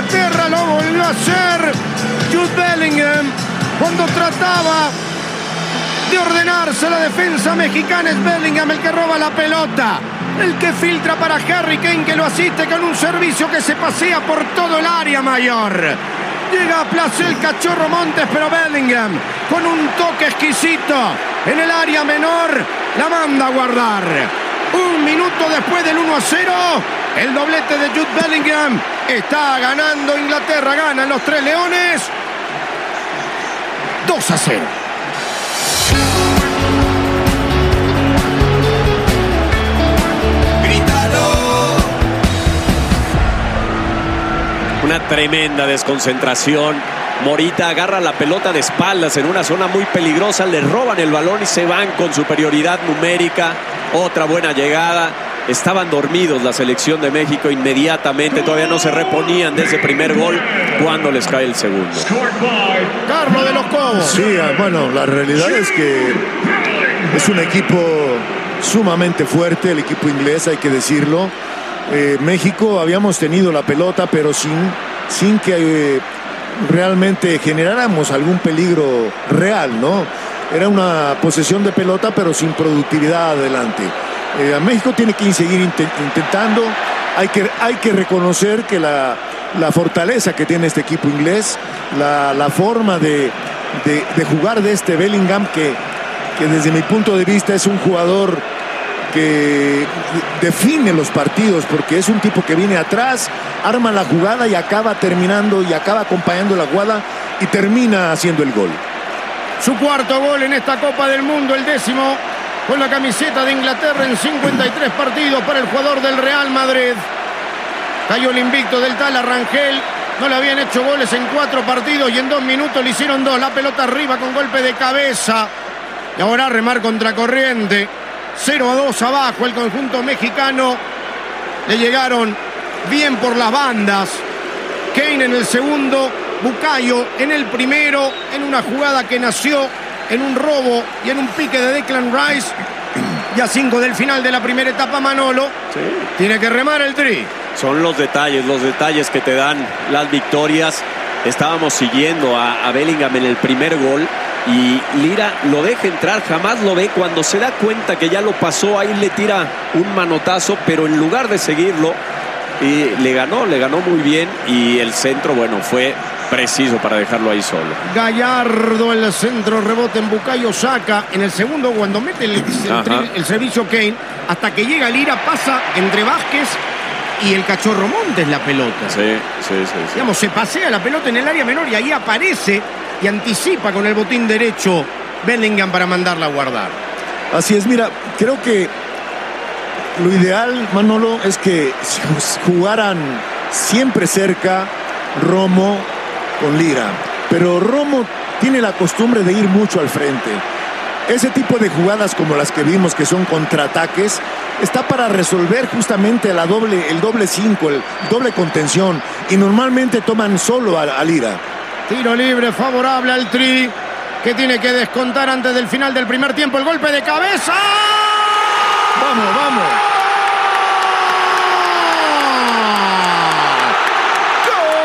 Inglaterra. Lo volvió a hacer Jude Bellingham cuando trataba de ordenarse la defensa mexicana. Es Bellingham el que roba la pelota, el que filtra para Harry Kane, que lo asiste con un servicio que se pasea por todo el área mayor. Llega a placer el Cachorro Montes, pero Bellingham con un toque exquisito en el área menor la manda a guardar. Un minuto después del 1-0, el doblete de Jude Bellingham. Está ganando Inglaterra, ganan los Tres Leones 2-0. Una tremenda desconcentración. Morita agarra la pelota de espaldas en una zona muy peligrosa, le roban el balón y se van con superioridad numérica. Otra buena llegada. Estaban dormidos la selección de México inmediatamente, todavía no se reponían de ese primer gol cuando les cae el segundo. Carlos de los Cobos. Sí, bueno, la realidad es que es un equipo sumamente fuerte, el equipo inglés, hay que decirlo. México habíamos tenido la pelota, pero sin que realmente generáramos algún peligro real, ¿no? Era una posesión de pelota, pero sin productividad adelante. México tiene que seguir intentando. Hay que reconocer que la fortaleza que tiene este equipo inglés, la forma de jugar de este Bellingham, que desde mi punto de vista es un jugador que define los partidos, porque es un tipo que viene atrás, arma la jugada y acaba terminando y acaba acompañando la jugada y termina haciendo el gol. Su cuarto gol en esta Copa del Mundo, el 10º con la camiseta de Inglaterra en 53 partidos para el jugador del Real Madrid. Cayó el invicto del tal Rangel. No le habían hecho goles en 4 partidos y en 2 minutos le hicieron 2. La pelota arriba con golpe de cabeza. Y ahora remar contracorriente. 0-2 abajo el conjunto mexicano. Le llegaron bien por las bandas. Kane en el segundo, Bukayo en el primero, en una jugada que nació en un robo y en un pique de Declan Rice. Y a 5 del final de la primera etapa, Manolo tiene que remar el Tri. Son los detalles que te dan las victorias. Estábamos siguiendo a Bellingham en el primer gol y Lira lo deja entrar, jamás lo ve. Cuando se da cuenta que ya lo pasó, ahí le tira un manotazo, pero en lugar de seguirlo, y le ganó muy bien, y el centro, bueno, fue preciso para dejarlo ahí solo. Gallardo el centro, rebote en Bukayo, saca en el segundo cuando mete el servicio Kane, hasta que llega Lira, pasa entre Vázquez y el Cachorro Montes la pelota. Sí. Digamos, se pasea la pelota en el área menor y ahí aparece y anticipa con el botín derecho Bellingham para mandarla a guardar. Así es, mira, creo que lo ideal, Manolo, es que jugaran siempre cerca Romo con Lira, pero Romo tiene la costumbre de ir mucho al frente. Ese tipo de jugadas como las que vimos, que son contraataques, está para resolver justamente el doble 5, el doble contención, y normalmente toman solo a Lira. Tiro libre favorable al Tri, que tiene que descontar antes del final del primer tiempo. El golpe de cabeza. Vamos.